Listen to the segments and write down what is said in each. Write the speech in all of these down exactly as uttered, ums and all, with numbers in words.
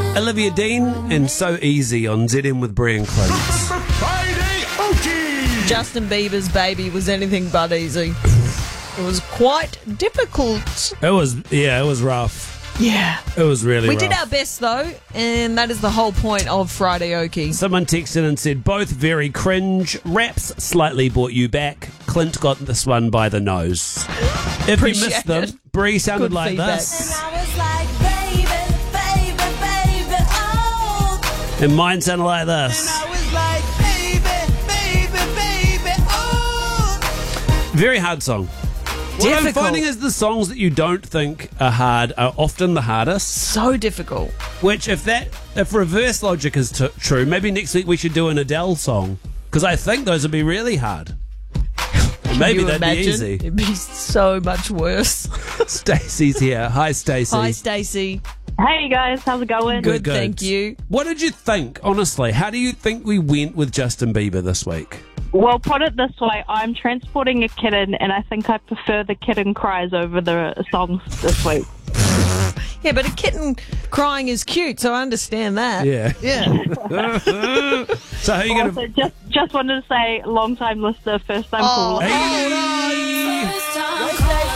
Olivia Dean and So Easy on Z M with Brian Clint. Friday Okie! Justin Bieber's Baby was anything but easy. It was quite difficult. It was, yeah, it was rough. Yeah. It was really We rough. did our best, though, and that is the whole point of Friday Okie. Someone texted and said, both very cringe. Raps slightly brought you back. Clint got this one by the nose. If you Appreciate missed them, it. Bree sounded Good like feedback. this. I was like, baby, baby, baby, oh. And mine sounded like this. I was like, baby, baby, baby, oh. Very hard song. What I'm Difficult. finding is the songs that you don't think are hard are often the hardest. So difficult. Which, if that, if reverse logic is t- true, maybe next week we should do an Adele song, because I think those would be really hard. And maybe you that'd imagine? be easy. It'd be so much worse. Stacey's here. Hi, Stacey. Hi, Stacey. Hey guys, how's it going? Good, thank you. What did you think, honestly? How do you think we went with Justin Bieber this week? Well, put it this way, I'm transporting a kitten and I think I prefer the kitten cries over the songs this week. Yeah, but a kitten crying is cute, so I understand that. Yeah. Yeah. So how are you going Also, to... just just wanted to say, long time listener, first time Oh. caller. Hey! First time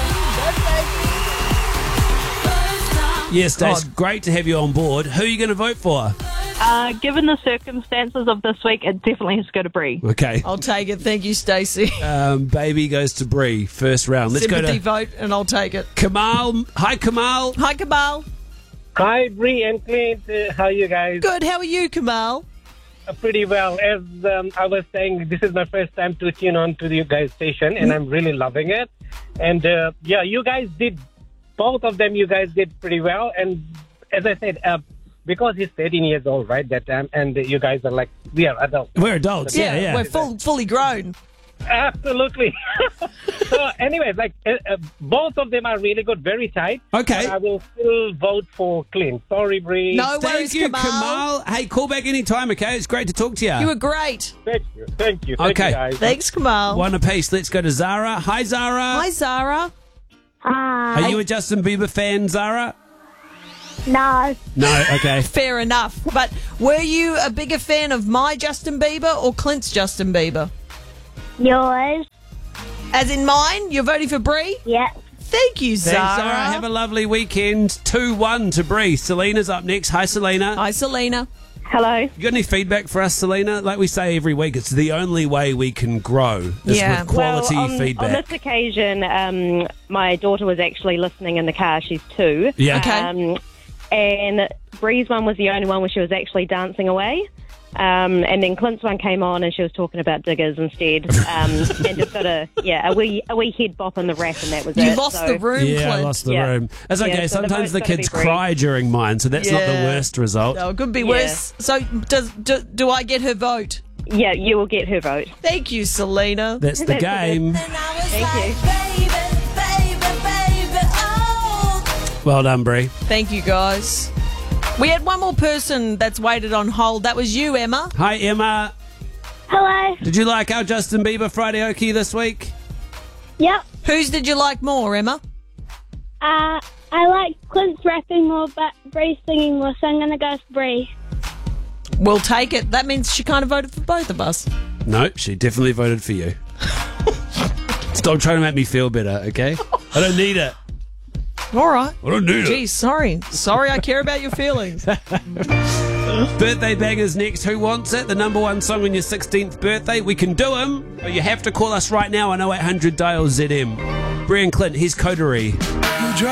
calling. Yes, Stace, great to have you on board. Who are you going to vote for? Uh, given the circumstances of this week, it definitely has to go to Bree. Okay. I'll take it. Thank you, Stacey. Um, baby goes to Bree, first round. Let's Sympathy go to vote, and I'll take it. Kamal. Hi, Kamal. Hi, Kamal. Hi, Bree and Clint. Uh, how are you guys? Good. How are you, Kamal? Uh, pretty well. As um, I was saying, this is my first time to tune on to you guys' station, and I'm really loving it. And uh, yeah, you guys did, both of them, you guys did pretty well. And as I said, uh, because he's thirteen years old, right, that time, and you guys are like, we are adults. We're adults. Yeah, yeah. We're full, fully grown. Absolutely. So, anyways, like uh, uh, both of them are really good, very tight. Okay. But I will still vote for Clint. Sorry, Bree. No Thank worries, you, Kamal. Kamal. Hey, call back anytime, okay? It's great to talk to you. You were great. Thank you. Thank you. Thank Okay. you, guys. Thanks, Kamal. One apiece. Let's go to Zara. Hi, Zara. Hi, Zara. Hi. Are you a Justin Bieber fan, Zara? No. No. Okay. Fair enough. But were you a bigger fan of my Justin Bieber or Clint's Justin Bieber? Yours? As in mine? You're voting for Bree? Yeah. Thank you, Zara. Thanks, Zara. Have a lovely weekend. two one to Bree. Selena's up next. Hi, Selena. Hi, Selena. Hello. You got any feedback for us, Selena? Like we say every week, it's the only way we can grow is Yeah. with quality well, on, feedback. on this occasion, um, my daughter was actually listening in the car. She's two. Yeah. Okay. Um, and Bree's one was the only one where she was actually dancing away. Um, and then Clint's one came on and she was talking about diggers instead. Um, and just got a, yeah, a wee, a wee head bop in the rap and that was You it. lost So- the room, Yeah, I Clint. lost the Yeah. room. That's Yeah, okay. so the Sometimes the vote's gotta kids be Bree. cry during mine, so that's not the Yeah. worst result. Oh, it could be Yeah. worse. So, does do, do I get her vote? Yeah, you will get her vote. Thank you, Selena. That's the That's game. And I was Thank like, you. baby, baby, baby, oh. Well done, Bree. Thank you, guys. We had one more person that's waited on hold. That was you, Emma. Hi, Emma. Hello. Did you like our Justin Bieber Friday Okie this week? Yep. Whose did you like more, Emma? Uh, I like Clint's rapping more, but Bree's singing more, so I'm going to go with Bree. We'll take it. That means she kind of voted for both of us. No, she definitely voted for you. Stop trying to make me feel better, okay? I don't need it. All right. I don't need Geez, sorry. Sorry I care about your feelings. Birthday bangers next. Who wants it? The number one song on your sixteenth birthday. We can do them, but you have to call us right now on oh eight hundred dial Z M. Brian Clint, he's Coterie. You drive